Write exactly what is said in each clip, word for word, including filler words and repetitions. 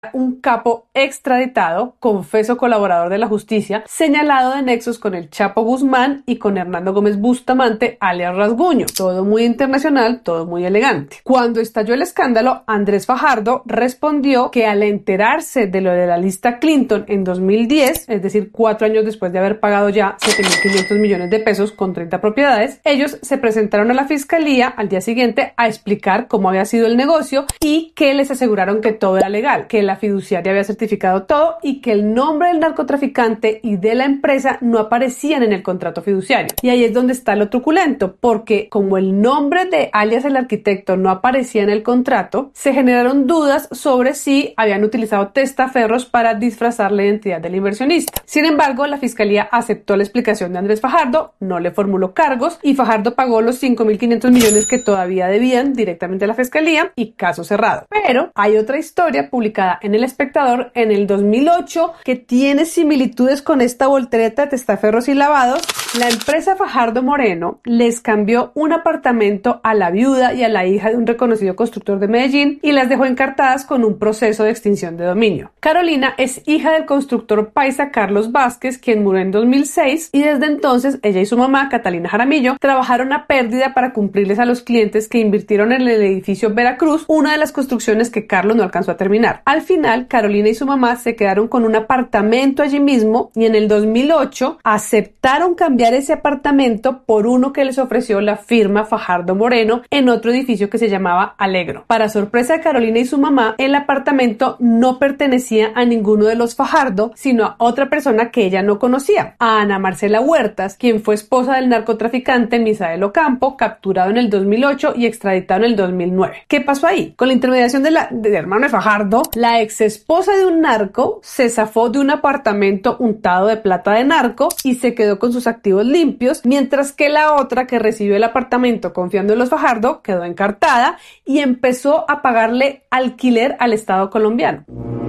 un capo extraditado, confeso colaborador de la justicia, señalado de nexos con el Chapo Guzmán y con Hernando Gómez Bustamante, alias Rasguño. Todo muy internacional, todo muy elegante. Cuando estalló el escándalo, Andrés Fajardo respondió que al enterarse de lo de la lista Clinton en dos mil diez, es decir, cuatro años después de haber pagado ya siete mil quinientos millones de pesos con treinta propiedades, ellos se presentaron a la fiscalía al día siguiente a explicar cómo había sido el negocio y que les aseguraron que todo era legal, que la fiduciaria había certificado todo y que el nombre del narcotraficante y de la empresa no aparecían en el contrato fiduciario. Y ahí es donde está lo truculento, porque como el nombre de alias el arquitecto no aparecía en el contrato, se generaron dudas sobre si habían utilizado testaferros para disfrazar la identidad del inversionista. Sin embargo, la fiscalía aceptó la explicación de Andrés Fajardo, no le formuló cargos y Fajardo pagó los cinco mil quinientos millones que todavía debían directamente a la fiscalía y caso cerrado. Pero hay otra historia publicada en El Espectador en el dos mil ocho que tiene similitudes con esta voltereta de testaferros y lavados. La empresa Fajardo Moreno les cambió un apartamento a la viuda y a la hija de un reconocido constructor de Medellín y las dejó encartadas con un proceso de extinción de dominio. Carolina es hija del constructor paisa Carlos Vázquez, quien murió en dos mil seis, y desde entonces ella y su mamá, Catalina Jaramillo, trabajaron a pérdida para cumplirles a los clientes que invirtieron en el edificio Veracruz, una de las construcciones que Carlos no alcanzó a terminar. Al final, Carolina y su mamá se quedaron con un apartamento allí mismo y en el dos mil ocho aceptaron cambiar ese apartamento por uno que les ofreció la firma Fajardo Moreno en otro edificio que se llamaba Alegro. Para sorpresa de Carolina y su mamá, el apartamento no pertenecía a ninguno de los Fajardo, sino a otra persona que ella no conocía, a Ana Marcela Huertas, quien fue esposa del narcotraficante Misael Ocampo, capturado en el dos mil ocho y extraditado en el dos mil nueve. ¿Qué pasó ahí? Con la intermediación de la de hermano de Fajardo, la ex esposa de un narco se zafó de un apartamento untado de plata de narco y se quedó con sus activos limpios, mientras que la otra, que recibió el apartamento confiando en los Fajardo, quedó encartada y empezó a pagarle alquiler al Estado colombiano.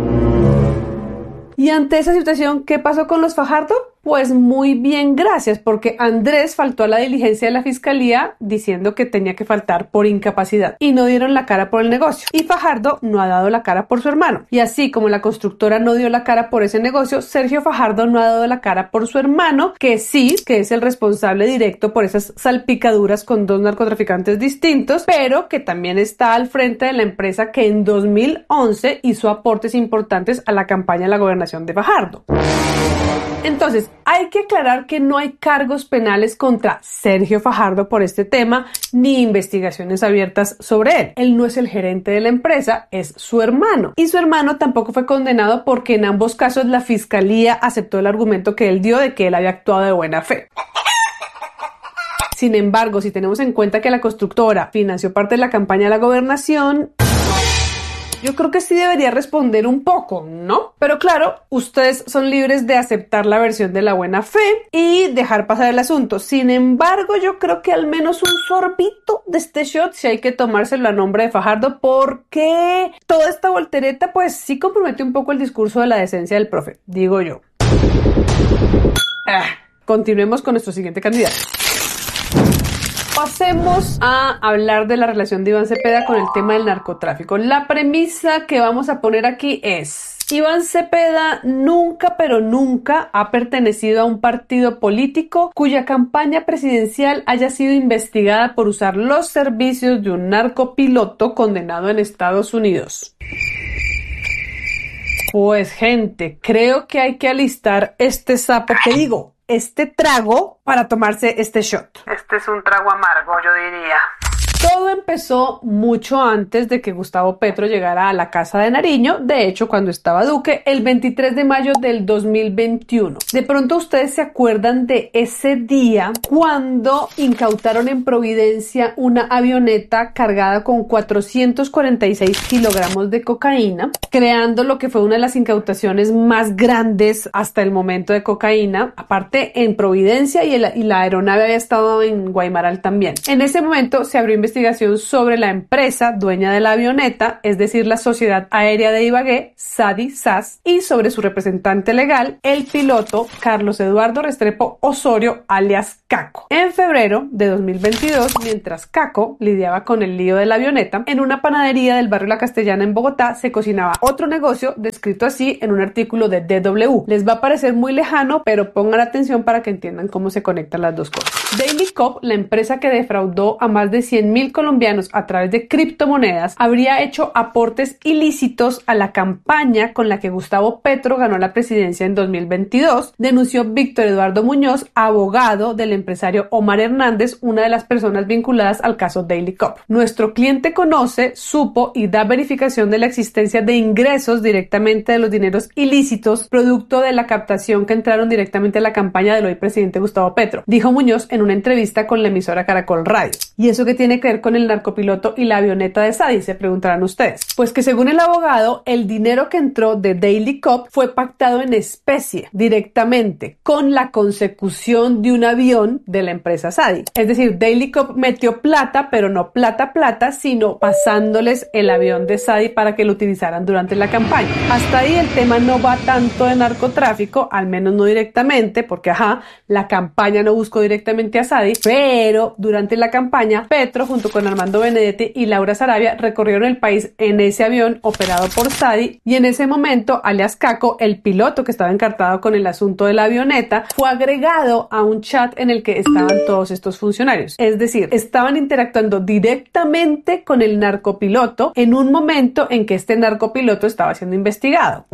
Y ante esa situación, ¿qué pasó con los Fajardo? Pues muy bien, gracias, porque Andrés faltó a la diligencia de la fiscalía diciendo que tenía que faltar por incapacidad y no dieron la cara por el negocio. Y Fajardo no ha dado la cara por su hermano. Y así como la constructora no dio la cara por ese negocio, Sergio Fajardo no ha dado la cara por su hermano, que sí, que es el responsable directo por esas salpicaduras con dos narcotraficantes distintos, pero que también está al frente de la empresa que en dos mil once hizo aportes importantes a la campaña de la gobernación de Fajardo. Entonces, hay que aclarar que no hay cargos penales contra Sergio Fajardo por este tema, ni investigaciones abiertas sobre él. Él no es el gerente de la empresa, es su hermano. Y su hermano tampoco fue condenado porque en ambos casos la fiscalía aceptó el argumento que él dio de que él había actuado de buena fe. Sin embargo, si tenemos en cuenta que la constructora financió parte de la campaña de la gobernación, yo creo que sí debería responder un poco, ¿no? Pero claro, ustedes son libres de aceptar la versión de la buena fe y dejar pasar el asunto. Sin embargo, yo creo que al menos un sorbito de este shot sí hay que tomárselo a nombre de Fajardo, porque toda esta voltereta pues sí compromete un poco el discurso de la decencia del profe, digo yo. Ah, continuemos con nuestro siguiente candidato. Pasemos a hablar de la relación de Iván Cepeda con el tema del narcotráfico. La premisa que vamos a poner aquí es: Iván Cepeda nunca, pero nunca ha pertenecido a un partido político cuya campaña presidencial haya sido investigada por usar los servicios de un narcopiloto condenado en Estados Unidos. Pues gente, creo que hay que alistar este sapo, que digo, este trago para tomarse este shot. Este es un trago amargo, yo diría. Todo empezó mucho antes de que Gustavo Petro llegara a la Casa de Nariño, de hecho cuando estaba Duque, el veintitrés de mayo del dos mil veintiuno. De pronto ustedes se acuerdan de ese día cuando incautaron en Providencia una avioneta cargada con cuatrocientos cuarenta y seis kilogramos de cocaína, creando lo que fue una de las incautaciones más grandes hasta el momento de cocaína, aparte en Providencia, y, el, y la aeronave había estado en Guaymaral también. En ese momento se abrió investigación investigación sobre la empresa dueña de la avioneta, es decir, la Sociedad Aérea de Ibagué, SADI S A S, y sobre su representante legal, el piloto Carlos Eduardo Restrepo Osorio, alias Caco. En febrero de dos mil veintidós, mientras Caco lidiaba con el lío de la avioneta, en una panadería del barrio La Castellana en Bogotá se cocinaba otro negocio descrito así en un artículo de D W. Les va a parecer muy lejano, pero pongan atención para que entiendan cómo se conectan las dos cosas. Daily Cop, la empresa que defraudó a más de cien mil colombianos a través de criptomonedas, habría hecho aportes ilícitos a la campaña con la que Gustavo Petro ganó la presidencia en dos mil veintidós, denunció Víctor Eduardo Muñoz, abogado del empresario Omar Hernández, una de las personas vinculadas al caso Daily Cop. Nuestro cliente conoce, supo y da verificación de la existencia de ingresos directamente de los dineros ilícitos, producto de la captación que entraron directamente a la campaña del hoy presidente Gustavo Petro, dijo Muñoz en una entrevista con la emisora Caracol Radio. ¿Y eso qué tiene que ver con el narcopiloto y la avioneta de SADI? Se preguntarán ustedes. Pues que según el abogado, el dinero que entró de Daily Cop fue pactado en especie, directamente, con la consecución de un avión de la empresa SADI. Es decir, Daily Cop metió plata, pero no plata plata, sino pasándoles el avión de SADI para que lo utilizaran durante la campaña. Hasta ahí el tema no va tanto de narcotráfico, al menos no directamente, porque ajá, la campaña no buscó directamente a SADI, pero durante la campaña, Petro junto con Armando Benedetti y Laura Sarabia recorrieron el país en ese avión operado por SADI, y en ese momento, alias Caco, el piloto que estaba encartado con el asunto de la avioneta, fue agregado a un chat en el que estaban todos estos funcionarios. Es decir, estaban interactuando directamente con el narcopiloto en un momento en que este narcopiloto estaba siendo investigado.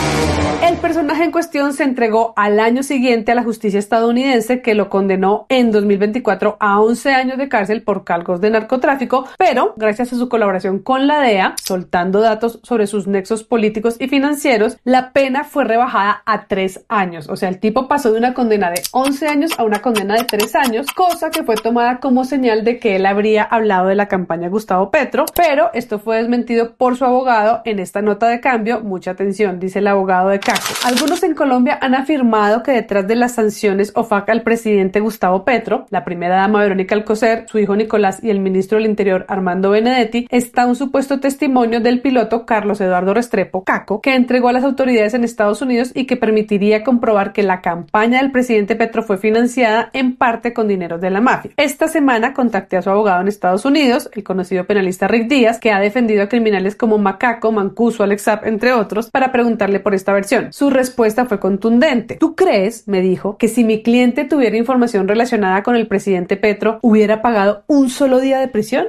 El personaje en cuestión se entregó al año siguiente a la justicia estadounidense, que lo condenó en dos mil veinticuatro a once años de cárcel por cargos de narcotráfico, pero gracias a su colaboración con la D E A, soltando datos sobre sus nexos políticos y financieros, la pena fue rebajada a tres años. O sea, el tipo pasó de una condena de once años a una condena de tres años, cosa que fue tomada como señal de que él habría hablado de la campaña Gustavo Petro, pero esto fue desmentido por su abogado en esta nota de cambio. Mucha atención, dice el abogado de Caco. Algunos en Colombia han afirmado que detrás de las sanciones O F A C al presidente Gustavo Petro, la primera dama Verónica Alcocer, su hijo Nicolás y el ministro del Interior Armando Benedetti, está un supuesto testimonio del piloto Carlos Eduardo Restrepo Caco, que entregó a las autoridades en Estados Unidos y que permitiría comprobar que la campaña del presidente Petro fue financiada en parte con dineros de la mafia. Esta semana contacté a su abogado en Estados Unidos, el conocido penalista Rick Díaz, que ha defendido a criminales como Macaco, Mancuso, Alex Saab, entre otros, para preguntarle por esta versión. Su respuesta fue contundente. ¿Tú crees, me dijo, que si mi cliente tuviera información relacionada con el presidente Petro, hubiera pagado un solo día de prisión?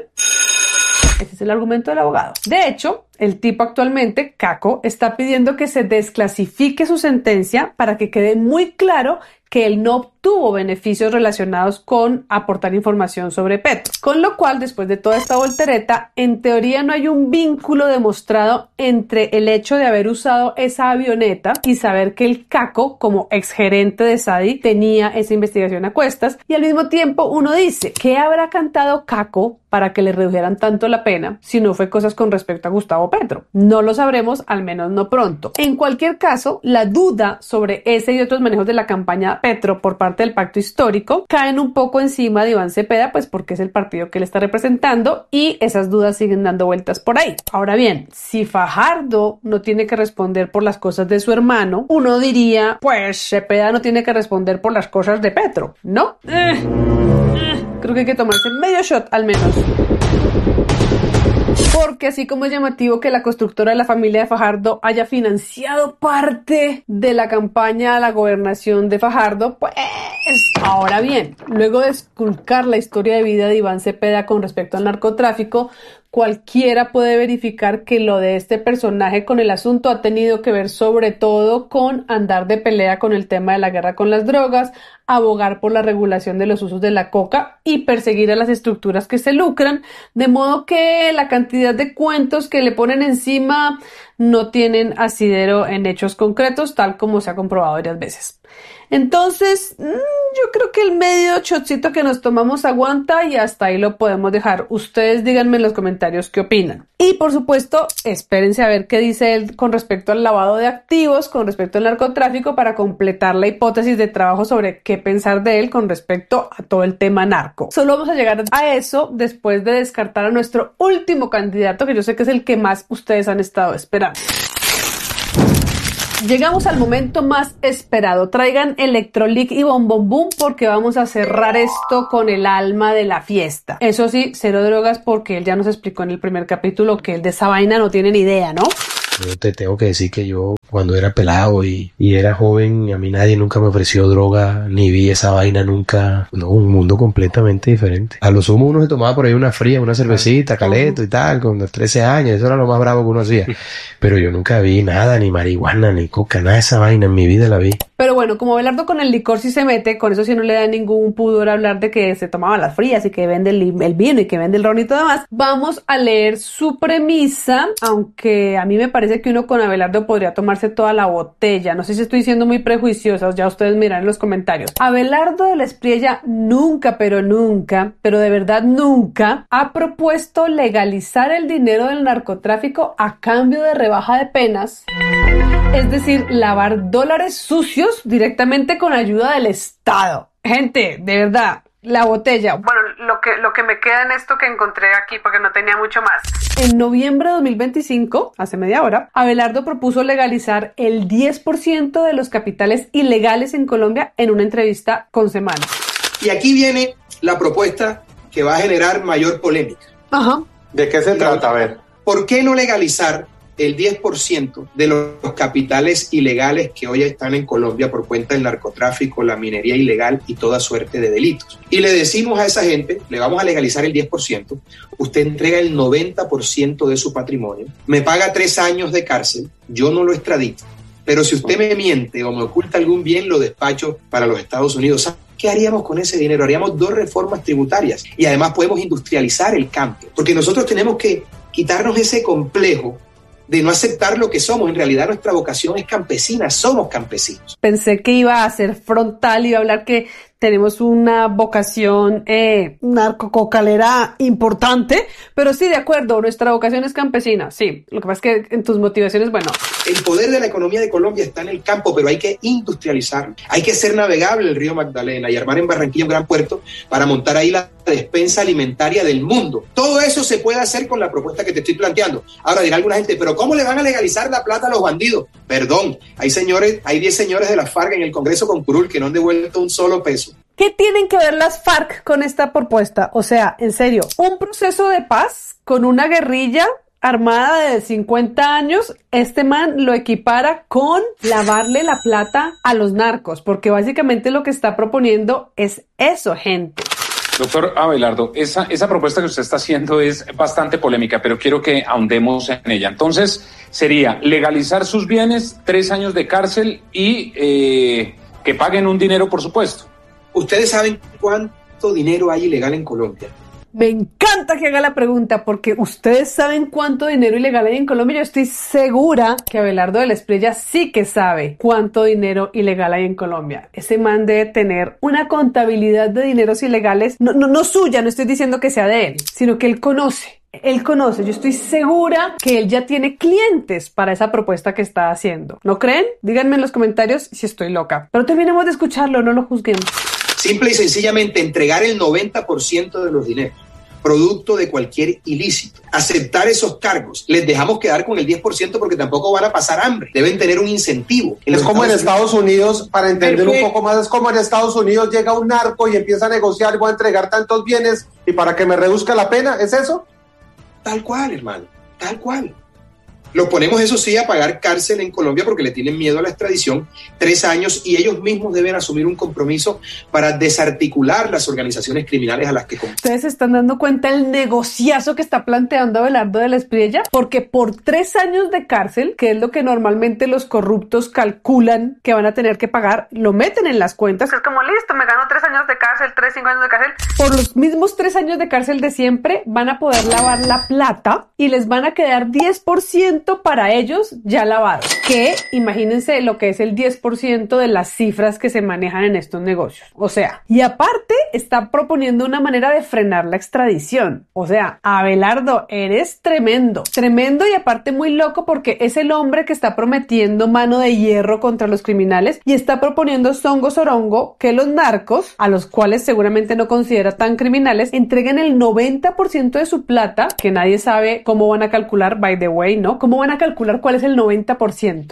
Ese es el argumento del abogado. De hecho, el tipo actualmente, Caco, está pidiendo que se desclasifique su sentencia para que quede muy claro que él no obtuvo beneficios relacionados con aportar información sobre Petro. Con lo cual, después de toda esta voltereta, en teoría no hay un vínculo demostrado entre el hecho de haber usado esa avioneta y saber que el Caco, como exgerente de SADI, tenía esa investigación a cuestas. Y al mismo tiempo uno dice, ¿qué habrá cantado Caco para que le redujeran tanto la pena si no fue cosas con respecto a Gustavo Petro? No lo sabremos, al menos no pronto. En cualquier caso, la duda sobre ese y otros manejos de la campaña Petro por parte del pacto histórico caen un poco encima de Iván Cepeda, pues porque es el partido que él está representando, y esas dudas siguen dando vueltas por ahí. Ahora bien, si Fajardo no tiene que responder por las cosas de su hermano, uno diría, pues Cepeda no tiene que responder por las cosas de Petro, ¿no? Eh, eh, creo que hay que tomarse medio shot al menos. Porque así como es llamativo que la constructora de la familia de Fajardo haya financiado parte de la campaña a la gobernación de Fajardo, pues ahora bien, luego de esculcar la historia de vida de Iván Cepeda con respecto al narcotráfico, cualquiera puede verificar que lo de este personaje con el asunto ha tenido que ver sobre todo con andar de pelea con el tema de la guerra con las drogas, abogar por la regulación de los usos de la coca y perseguir a las estructuras que se lucran, de modo que la cantidad de cuentos que le ponen encima no tienen asidero en hechos concretos, tal como se ha comprobado varias veces. Entonces, yo creo que el medio shotcito que nos tomamos aguanta y hasta ahí lo podemos dejar. Ustedes díganme en los comentarios qué opinan. Y por supuesto, espérense a ver qué dice él con respecto al lavado de activos, con respecto al narcotráfico, para completar la hipótesis de trabajo sobre qué pensar de él con respecto a todo el tema narco. Solo vamos a llegar a eso después de descartar a nuestro último candidato, que yo sé que es el que más ustedes han estado esperando. Llegamos al momento más esperado. Traigan Electroleak y Bom Bom Boom porque vamos a cerrar esto con el alma de la fiesta. Eso sí, cero drogas porque él ya nos explicó en el primer capítulo que él de esa vaina no tiene ni idea, ¿no? Yo te tengo que decir que yo cuando era pelado y, y era joven, a mí nadie nunca me ofreció droga, ni vi esa vaina nunca. No, un mundo completamente diferente. A lo sumo uno se tomaba por ahí una fría, una cervecita, caleto y tal, con los trece años, eso era lo más bravo que uno hacía. Pero yo nunca vi nada, ni marihuana, ni coca, nada de esa vaina, en mi vida la vi. Pero bueno, como Abelardo con el licor sí se mete, con eso sí no le da ningún pudor hablar de que se tomaban las frías y que vende el, el vino y que vende el ron y todo demás. Vamos a leer su premisa, aunque a mí me parece que uno con Abelardo podría tomarse toda la botella. No sé si estoy siendo muy prejuiciosa, ya ustedes miran en los comentarios. Abelardo de la Espriella nunca, pero nunca, pero de verdad nunca, ha propuesto legalizar el dinero del narcotráfico a cambio de rebaja de penas. Es decir, lavar dólares sucios directamente con ayuda del Estado. Gente, de verdad, la botella. Bueno, lo que, lo que me queda en esto que encontré aquí, porque no tenía mucho más. En noviembre de dos mil veinticinco, hace media hora, Abelardo propuso legalizar el diez por ciento de los capitales ilegales en Colombia en una entrevista con Semana. Y aquí viene la propuesta que va a generar mayor polémica. Ajá. ¿De qué se trata? A ver. ¿Por qué no legalizar el diez por ciento de los capitales ilegales que hoy están en Colombia por cuenta del narcotráfico, la minería ilegal y toda suerte de delitos? Y le decimos a esa gente, le vamos a legalizar el diez por ciento, usted entrega el noventa por ciento de su patrimonio, me paga tres años de cárcel, yo no lo extradito, pero si usted me miente o me oculta algún bien, lo despacho para los Estados Unidos. ¿Qué haríamos con ese dinero? Haríamos dos reformas tributarias y además podemos industrializar el campo, porque nosotros tenemos que quitarnos ese complejo de no aceptar lo que somos. En realidad nuestra vocación es campesina, somos campesinos. Pensé que iba a ser frontal, iba a hablar que tenemos una vocación eh, narcococalera importante, pero sí, de acuerdo, nuestra vocación es campesina, sí. Lo que pasa es que en tus motivaciones, bueno. El poder de la economía de Colombia está en el campo, pero hay que industrializarlo. Hay que hacer navegable el río Magdalena y armar en Barranquilla un gran puerto para montar ahí la despensa alimentaria del mundo. Todo eso se puede hacer con la propuesta que te estoy planteando. Ahora dirá alguna gente, pero ¿cómo le van a legalizar la plata a los bandidos? Perdón, hay señores, hay diez señores de la FARC en el Congreso con curul que no han devuelto un solo peso. ¿Qué tienen que ver las FARC con esta propuesta? O sea, en serio, un proceso de paz con una guerrilla armada de cincuenta años, este man lo equipara con lavarle la plata a los narcos, porque básicamente lo que está proponiendo es eso, gente. Doctor Abelardo, esa, esa propuesta que usted está haciendo es bastante polémica, pero quiero que ahondemos en ella. Entonces, sería legalizar sus bienes, tres años de cárcel y eh, que paguen un dinero, por supuesto. ¿Ustedes saben cuánto dinero hay ilegal en Colombia? Me encanta que haga la pregunta porque ustedes saben cuánto dinero ilegal hay en Colombia. Yo estoy segura que Abelardo de la Espriella sí que sabe cuánto dinero ilegal hay en Colombia. Ese man debe tener una contabilidad de dineros ilegales, no, no, no suya, no estoy diciendo que sea de él, sino que él conoce. Él conoce, yo estoy segura que él ya tiene clientes para esa propuesta que está haciendo. ¿No creen? Díganme en los comentarios si estoy loca. Pero terminemos de escucharlo, no lo juzguemos. Simple y sencillamente entregar el noventa por ciento de los dineros, producto de cualquier ilícito. Aceptar esos cargos. Les dejamos quedar con el diez por ciento porque tampoco van a pasar hambre. Deben tener un incentivo. Es como en Estados Unidos, para entender Perfecto. un poco más, es como en Estados Unidos llega un narco y empieza a negociar, voy a entregar tantos bienes y para que me reduzca la pena, ¿es eso? Tal cual, hermano, tal cual. Los ponemos, eso sí, a pagar cárcel en Colombia porque le tienen miedo a la extradición, tres años, y ellos mismos deben asumir un compromiso para desarticular las organizaciones criminales a las que... ¿Ustedes se están dando cuenta del negociazo que está planteando Abelardo de la Espriella? Porque por tres años de cárcel, que es lo que normalmente los corruptos calculan que van a tener que pagar, lo meten en las cuentas. Es como, listo, me gano tres años de cárcel, tres, cinco años de cárcel. Por los mismos tres años de cárcel de siempre, van a poder lavar la plata y les van a quedar diez por ciento ciento para ellos ya lavado, que imagínense lo que es el diez por ciento de las cifras que se manejan en estos negocios. O sea, y aparte está proponiendo una manera de frenar la extradición. O sea, Abelardo, eres tremendo, tremendo y aparte muy loco porque es el hombre que está prometiendo mano de hierro contra los criminales y está proponiendo songo sorongo que los narcos, a los cuales seguramente no considera tan criminales, entreguen el noventa por ciento de su plata, que nadie sabe cómo van a calcular, by the way, ¿no? ¿Cómo van a calcular cuál es el noventa por ciento?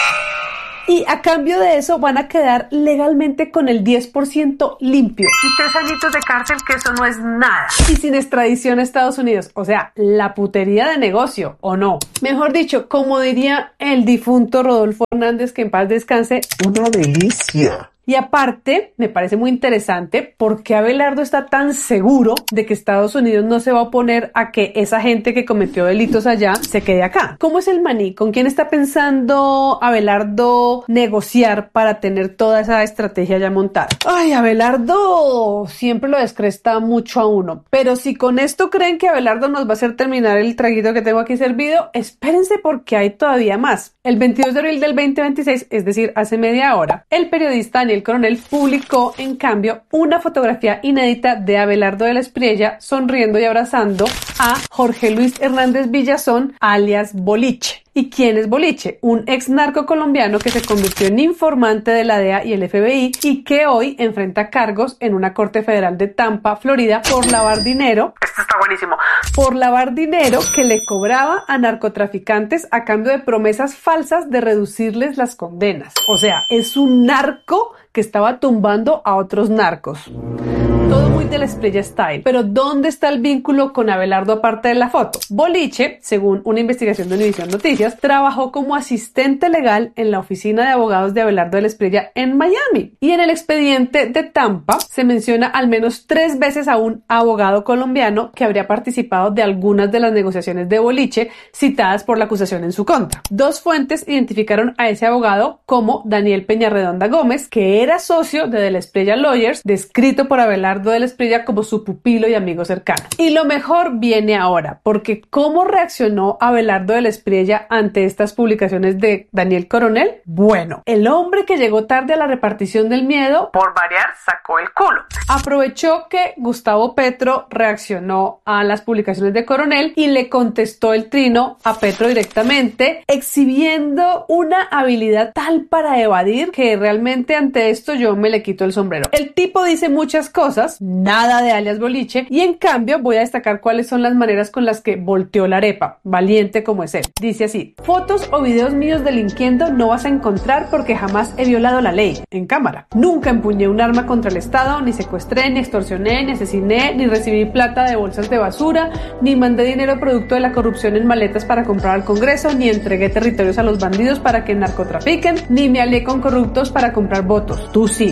Y a cambio de eso van a quedar legalmente con el diez por ciento limpio. Y tres añitos de cárcel, que eso no es nada. Y sin extradición a Estados Unidos. O sea, la putería de negocio, ¿o no? Mejor dicho, como diría el difunto Rodolfo Hernández, que en paz descanse, una delicia. Y aparte, me parece muy interesante por qué Abelardo está tan seguro de que Estados Unidos no se va a oponer a que esa gente que cometió delitos allá se quede acá. ¿Cómo es el maní? ¿Con quién está pensando Abelardo negociar para tener toda esa estrategia ya montada? Ay, Abelardo siempre lo descresta mucho a uno. Pero si con esto creen que Abelardo nos va a hacer terminar el traguito que tengo aquí servido, espérense porque hay todavía más. El veintidós de abril del veinte veintiséis, es decir, hace media hora, el periodista Daniel Coronel publicó, en cambio, una fotografía inédita de Abelardo de la Espriella sonriendo y abrazando a Jorge Luis Hernández Villazón, alias Boliche. ¿Y quién es Boliche? Un ex narco colombiano que se convirtió en informante de la D E A y el F B I y que hoy enfrenta cargos en una corte federal de Tampa, Florida, por lavar dinero. Esto está buenísimo. Por lavar dinero que le cobraba a narcotraficantes a cambio de promesas falsas de reducirles las condenas. O sea, es un narco que estaba tumbando a otros narcos. Todo muy de la Espriella style. Pero ¿dónde está el vínculo con Abelardo aparte de la foto? Boliche, según una investigación de Univisión Noticias, trabajó como asistente legal en la oficina de abogados de Abelardo de la Espriella en Miami. Y en el expediente de Tampa se menciona al menos tres veces a un abogado colombiano que habría participado de algunas de las negociaciones de Boliche citadas por la acusación en su contra. Dos fuentes identificaron a ese abogado como Daniel Peñarredonda Gómez, que era socio de De la Espriella Lawyers, descrito por Abelardo de la Espriella como su pupilo y amigo cercano. Y lo mejor viene ahora, porque ¿cómo reaccionó Abelardo de la Espriella ante estas publicaciones de Daniel Coronel? Bueno, el hombre que llegó tarde a la repartición del miedo, por variar, sacó el culo. Aprovechó que Gustavo Petro reaccionó a las publicaciones de Coronel y le contestó el trino a Petro directamente, exhibiendo una habilidad tal para evadir que realmente ante esto yo me le quito el sombrero. El tipo dice muchas cosas, nada de alias Boliche, y en cambio voy a destacar cuáles son las maneras con las que volteó la arepa, valiente como es él. Dice así: fotos o videos míos delinquiendo no vas a encontrar porque jamás he violado la ley en cámara. Nunca empuñé un arma contra el Estado, ni secuestré, ni extorsioné, ni asesiné, ni recibí plata de bolsas de basura, ni mandé dinero producto de la corrupción en maletas para comprar al Congreso, ni entregué territorios a los bandidos para que narcotrafiquen, ni me alié con corruptos para comprar votos. Tú sí.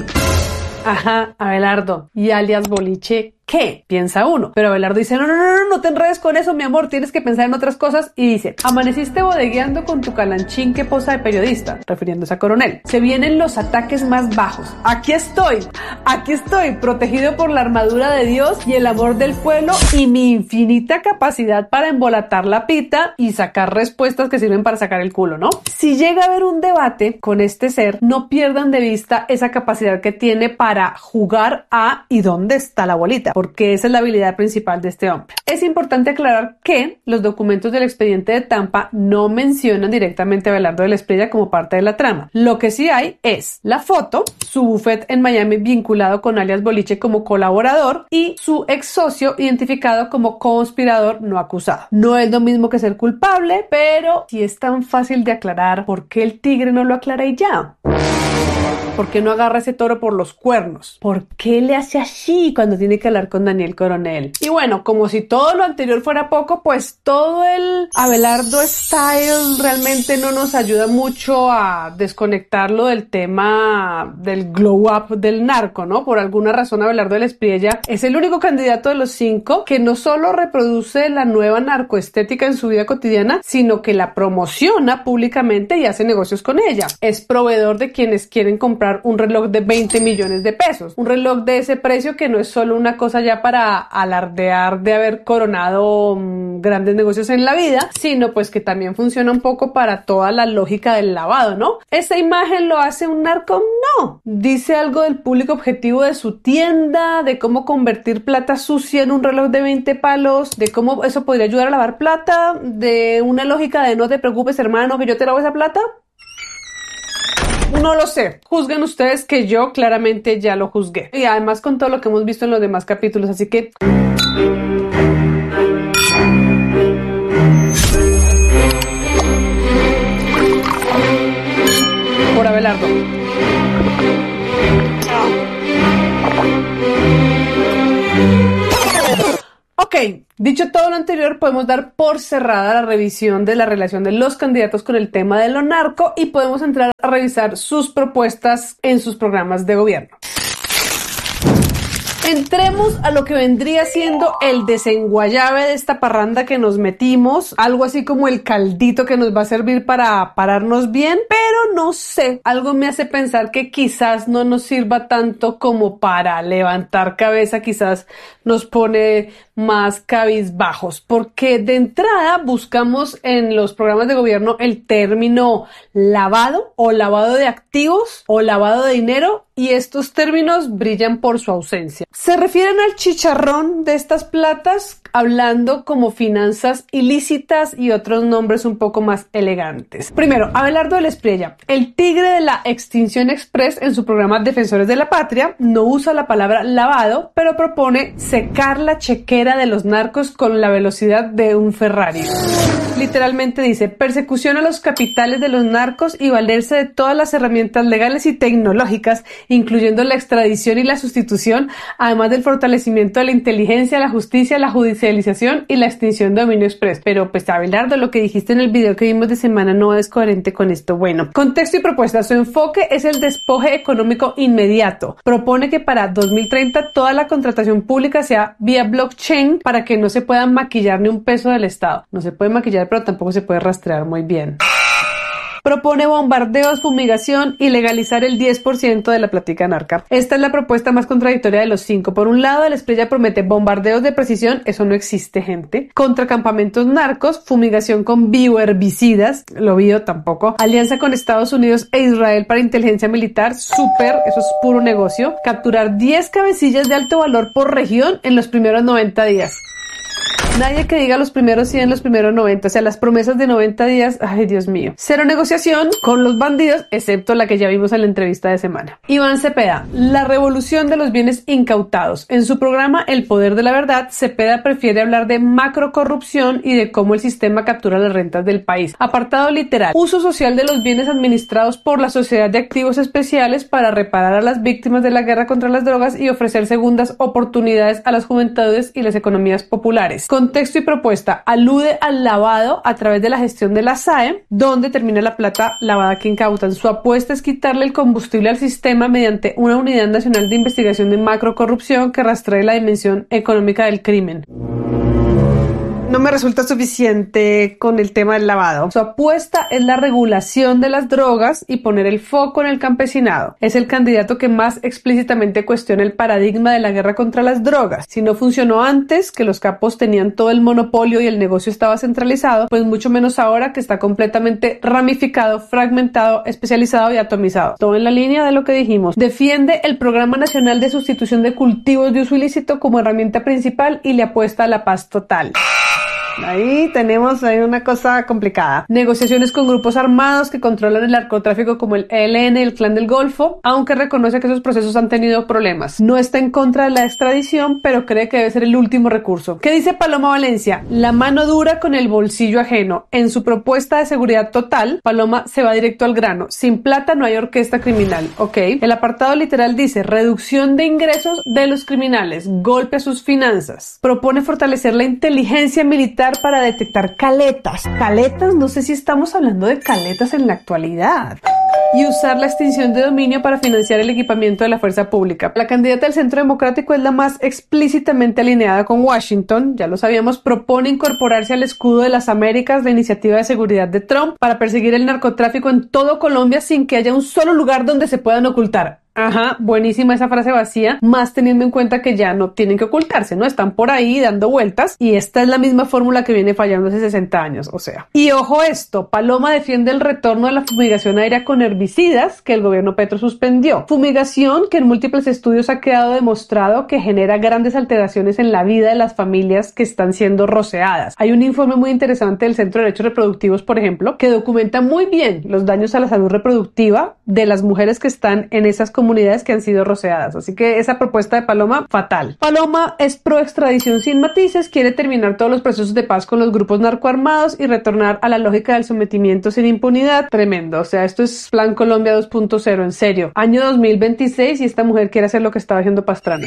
Ajá, Abelardo. Y alias Boliche, ¿qué? Piensa uno. Pero Abelardo dice, no, no, no, no, no te enredes con eso, mi amor, tienes que pensar en otras cosas. Y dice, amaneciste bodegueando con tu calanchín que posa de periodista, refiriéndose a Coronel. Se vienen los ataques más bajos. Aquí estoy, aquí estoy, protegido por la armadura de Dios y el amor del pueblo y mi infinita capacidad para embolatar la pita y sacar respuestas que sirven para sacar el culo, ¿no? Si llega a haber un debate con este ser, no pierdan de vista esa capacidad que tiene para jugar a ¿y dónde está la bolita? Porque esa es la habilidad principal de este hombre. Es importante aclarar que los documentos del expediente de Tampa no mencionan directamente a Abelardo de la Espriella como parte de la trama. Lo que sí hay es la foto, su buffet en Miami vinculado con alias Boliche como colaborador y su ex socio identificado como conspirador no acusado. No es lo mismo que ser culpable, pero si es tan fácil de aclarar, ¿por qué el tigre no lo aclara y ya? ¿Por qué no agarra ese toro por los cuernos? ¿Por qué le hace así cuando tiene que hablar con Daniel Coronel? Y bueno, como si todo lo anterior fuera poco, pues todo el Abelardo style realmente no nos ayuda mucho a desconectarlo del tema del glow up del narco, ¿no? Por alguna razón Abelardo de la Espriella es el único candidato de los cinco que no solo reproduce la nueva narcoestética en su vida cotidiana, sino que la promociona públicamente y hace negocios con ella. Es proveedor de quienes quieren pueden comprar un reloj de veinte millones de pesos. Un reloj de ese precio que no es solo una cosa ya para alardear de haber coronado um, grandes negocios en la vida, sino pues que también funciona un poco para toda la lógica del lavado, ¿no? ¿Esa imagen lo hace un narco? No. Dice algo del público objetivo de su tienda, de cómo convertir plata sucia en un reloj de veinte palos, de cómo eso podría ayudar a lavar plata, de una lógica de no te preocupes, hermano, que yo te lavo esa plata. No lo sé. Juzguen ustedes, que yo claramente ya lo juzgué. Y además con todo lo que hemos visto en los demás capítulos, así que... por Abelardo. Ok, dicho todo lo anterior, podemos dar por cerrada la revisión de la relación de los candidatos con el tema de lo narco y podemos entrar a revisar sus propuestas en sus programas de gobierno. Entremos a lo que vendría siendo el desenguayabe de esta parranda que nos metimos, algo así como el caldito que nos va a servir para pararnos bien, pero no sé, algo me hace pensar que quizás no nos sirva tanto como para levantar cabeza, quizás nos pone más cabizbajos, porque de entrada buscamos en los programas de gobierno el término lavado o lavado de activos o lavado de dinero, y estos términos brillan por su ausencia. Se refieren al chicharrón de estas platas, hablando como finanzas ilícitas y otros nombres un poco más elegantes. Primero, Abelardo del Espriella, el tigre de la extinción express, en su programa Defensores de la Patria, no usa la palabra lavado, pero propone secar la chequera de los narcos con la velocidad de un Ferrari. Literalmente dice, persecución a los capitales de los narcos y valerse de todas las herramientas legales y tecnológicas, incluyendo la extradición y la sustitución, además del fortalecimiento de la inteligencia, la justicia, la judicialización y la extinción de dominio express. Pero pues Abelardo, lo que dijiste en el video que vimos de semana no es coherente con esto. Bueno, contexto y propuesta. Su enfoque es el despoje económico inmediato. Propone que para dos mil treinta toda la contratación pública sea vía blockchain para que no se pueda maquillar ni un peso del Estado. No se puede maquillar, pero tampoco se puede rastrear muy bien. Propone bombardeos, fumigación y legalizar el diez por ciento de la plática narca. Esta es la propuesta más contradictoria de los cinco. Por un lado, el Espriella promete bombardeos de precisión, eso no existe, gente. Contra campamentos narcos, fumigación con bioherbicidas, lo bio tampoco. Alianza con Estados Unidos e Israel para inteligencia militar, súper, eso es puro negocio. Capturar diez cabecillas de alto valor por región en los primeros noventa días. Nadie que diga los primeros cien, los primeros noventa, o sea, las promesas de noventa días, ay Dios mío. Cero negociación con los bandidos, excepto la que ya vimos en la entrevista de semana. Iván Cepeda, la revolución de los bienes incautados. En su programa El Poder de la Verdad, Cepeda prefiere hablar de macrocorrupción y de cómo el sistema captura las rentas del país. Apartado literal, uso social de los bienes administrados por la Sociedad de Activos Especiales para reparar a las víctimas de la guerra contra las drogas y ofrecer segundas oportunidades a las juventudes y las economías populares. Contexto y propuesta, alude al lavado a través de la gestión de la S A E, donde termina la plata lavada que incautan. Su apuesta es quitarle el combustible al sistema mediante una unidad nacional de investigación de macrocorrupción que rastree la dimensión económica del crimen. No me resulta suficiente con el tema del lavado. Su apuesta es la regulación de las drogas y poner el foco en el campesinado. Es el candidato que más explícitamente cuestiona el paradigma de la guerra contra las drogas. Si no funcionó antes, que los capos tenían todo el monopolio y el negocio estaba centralizado, pues mucho menos ahora que está completamente ramificado, fragmentado, especializado y atomizado. Todo en la línea de lo que dijimos. Defiende el Programa Nacional de Sustitución de Cultivos de Uso Ilícito como herramienta principal y le apuesta a la paz total. Ahí tenemos ahí una cosa complicada. Negociaciones con grupos armados que controlan el narcotráfico como el E L N y el Clan del Golfo, aunque reconoce que esos procesos han tenido problemas. No está en contra de la extradición, pero cree que debe ser el último recurso. ¿Qué dice Paloma Valencia? La mano dura con el bolsillo ajeno. En su propuesta de seguridad total, Paloma se va directo al grano. Sin plata no hay orquesta criminal. Ok. El apartado literal dice reducción de ingresos de los criminales, golpe a sus finanzas. Propone fortalecer la inteligencia militar para detectar caletas. Caletas, no sé si estamos hablando de caletas en la actualidad. y usar la extinción de dominio para financiar el equipamiento de la fuerza pública. La candidata del Centro Democrático es la más explícitamente alineada con Washington, ya lo sabíamos, propone incorporarse al escudo de las Américas, la iniciativa de seguridad de Trump, para perseguir el narcotráfico en todo Colombia sin que haya un solo lugar donde se puedan ocultar. Ajá, buenísima esa frase vacía, más teniendo en cuenta que ya no tienen que ocultarse, ¿no? Están por ahí dando vueltas y esta es la misma fórmula que viene fallando hace sesenta años, o sea. Y ojo esto, Paloma defiende el retorno de la fumigación aérea con herbicidas que el gobierno Petro suspendió. Fumigación que en múltiples estudios ha quedado demostrado que genera grandes alteraciones en la vida de las familias que están siendo roceadas. Hay un informe muy interesante del Centro de Derechos Reproductivos, por ejemplo, que documenta muy bien los daños a la salud reproductiva de las mujeres que están en esas comunidades comunidades que han sido roceadas. Así que esa propuesta de Paloma, fatal. Paloma es pro extradición sin matices, quiere terminar todos los procesos de paz con los grupos narcoarmados y retornar a la lógica del sometimiento sin impunidad. Tremendo. O sea, esto es Plan Colombia dos punto cero, en serio. Año dos mil veintiséis y esta mujer quiere hacer lo que estaba haciendo Pastrana.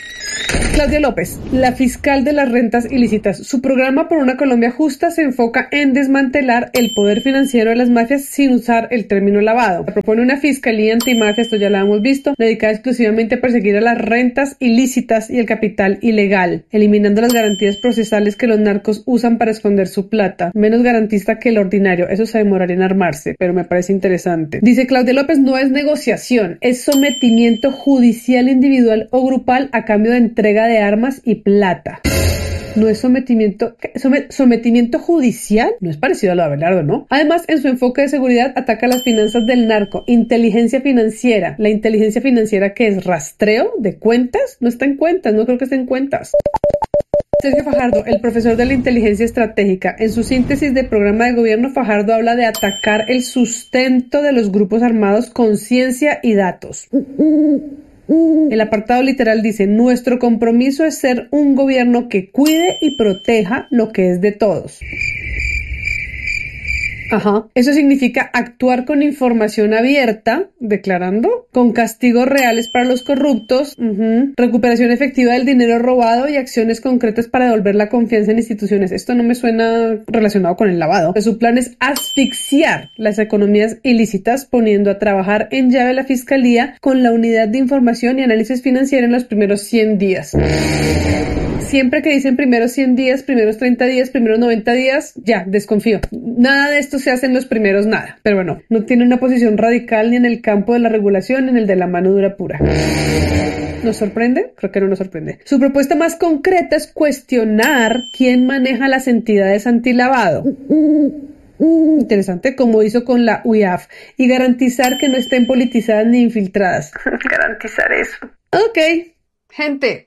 Claudia López, la fiscal de las rentas ilícitas. Su programa por una Colombia justa se enfoca en desmantelar el poder financiero de las mafias sin usar el término lavado. Propone una fiscalía antimafia, esto ya la hemos visto, dedicada exclusivamente a perseguir a las rentas ilícitas y el capital ilegal, eliminando las garantías procesales que los narcos usan para esconder su plata. Menos garantista que el ordinario, eso se demoraría en armarse, pero me parece interesante. Dice Claudia López, no es negociación, es sometimiento judicial individual o grupal a cambio de entrega de armas y plata. No es sometimiento, sometimiento judicial, no es parecido a lo de Abelardo, ¿no? Además, en su enfoque de seguridad ataca las finanzas del narco, inteligencia financiera. La inteligencia financiera, ¿qué es? ¿Rastreo de cuentas? No está en cuentas, no creo que esté en cuentas. Sergio Fajardo, el profesor de la inteligencia estratégica. En su síntesis de programa de gobierno, Fajardo habla de atacar el sustento de los grupos armados con ciencia y datos. El apartado literal dice, nuestro compromiso es ser un gobierno que cuide y proteja lo que es de todos. Ajá. Eso significa actuar con información abierta, declarando, con castigos reales para los corruptos, uh-huh, recuperación efectiva del dinero robado y acciones concretas para devolver la confianza en instituciones. Esto no me suena relacionado con el lavado. Su plan es asfixiar las economías ilícitas, poniendo a trabajar en llave la fiscalía con la unidad de información y análisis financiero en los primeros cien días. Siempre que dicen primeros cien días, primeros treinta días, primeros noventa días, ya, desconfío. Nada de esto se hace en los primeros nada. Pero bueno, no tiene una posición radical ni en el campo de la regulación ni en el de la mano dura pura. ¿Nos sorprende? Creo que no nos sorprende. Su propuesta más concreta es cuestionar quién maneja las entidades antilavado. Interesante, como hizo con la U I A F, y garantizar que no estén politizadas ni infiltradas. Garantizar eso. Ok, gente.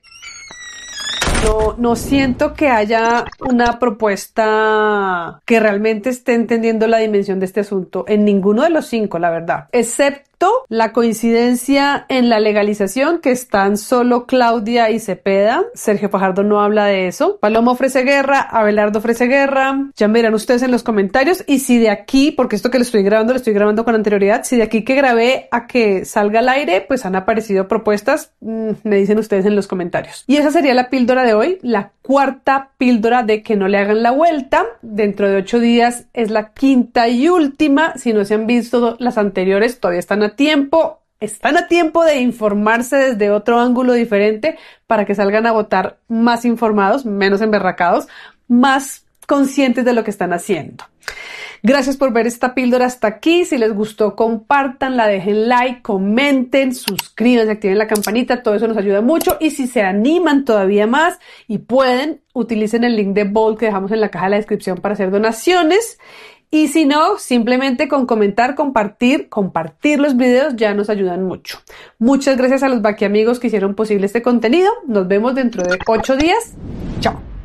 No, no siento que haya una propuesta que realmente esté entendiendo la dimensión de este asunto en ninguno de los cinco, la verdad, excepto la coincidencia en la legalización, que están solo Claudia y Cepeda. Sergio Fajardo no habla de eso. Paloma ofrece guerra, Abelardo ofrece guerra. Ya me dirán ustedes en los comentarios, y si de aquí, porque esto que lo estoy grabando, lo estoy grabando con anterioridad, si de aquí que grabé a que salga al aire, pues han aparecido propuestas, mmm, me dicen ustedes en los comentarios. Y esa sería la píldora de hoy, la cuarta píldora de que no le hagan la vuelta. Dentro de ocho días es la quinta y última. Si no se han visto las anteriores, todavía están a tiempo. Están a tiempo de informarse desde otro ángulo diferente para que salgan a votar más informados, menos emberracados, más conscientes de lo que están haciendo. Gracias por ver esta píldora hasta aquí. Si les gustó, compártanla, dejen like, comenten, suscríbanse, activen la campanita, todo eso nos ayuda mucho. Y si se animan todavía más y pueden, utilicen el link de Bolt que dejamos en la caja de la descripción para hacer donaciones. Y si no, simplemente con comentar, compartir, compartir los videos ya nos ayudan mucho. Muchas gracias a los Baki amigos que hicieron posible este contenido. Nos vemos dentro de ocho días.